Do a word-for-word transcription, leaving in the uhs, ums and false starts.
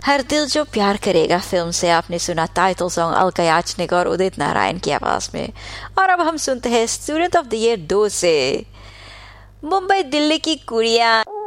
हर दिल जो प्यार करेगा फिल्म से आपने सुना टाइटल सॉन्ग अलका याचनिक और उदित नारायण की आवाज में। और अब हम सुनते हैं स्टूडेंट ऑफ द ईयर दो से मुंबई दिल्ली की कुड़िया।